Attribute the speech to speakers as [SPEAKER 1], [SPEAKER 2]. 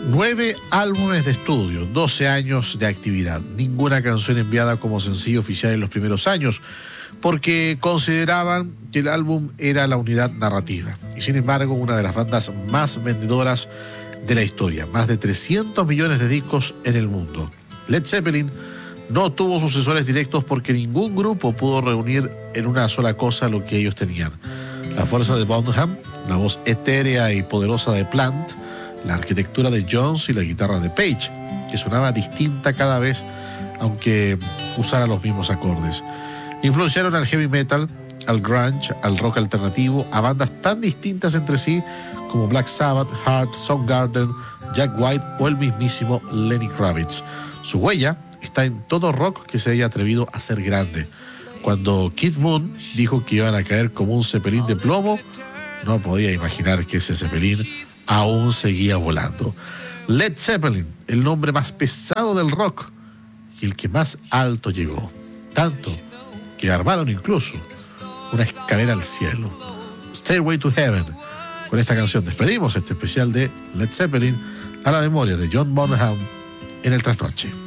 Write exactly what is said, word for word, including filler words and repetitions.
[SPEAKER 1] Nueve álbumes de estudio, doce años de actividad, ninguna canción enviada como sencillo oficial en los primeros años, porque consideraban que el álbum era la unidad narrativa. Y sin embargo, una de las bandas más vendedoras de la historia, más de trescientos millones de discos en el mundo. Led Zeppelin no tuvo sucesores directos porque ningún grupo pudo reunir en una sola cosa lo que ellos tenían. La fuerza de Bonham, la voz etérea y poderosa de Plant, la arquitectura de Jones y la guitarra de Page, que sonaba distinta cada vez, aunque usara los mismos acordes. Influenciaron al heavy metal, al grunge, al rock alternativo, a bandas tan distintas entre sí como Black Sabbath, Heart, Soundgarden, Jack White o el mismísimo Lenny Kravitz. Su huella está en todo rock que se haya atrevido a ser grande. Cuando Keith Moon dijo que iban a caer como un cepelín de plomo, no podía imaginar que ese cepelín aún seguía volando. Led Zeppelin, el nombre más pesado del rock y el que más alto llegó. Tanto que armaron incluso una escalera al cielo. Stairway to Heaven. Con esta canción despedimos este especial de Led Zeppelin a la memoria de John Bonham en el Trasnoche.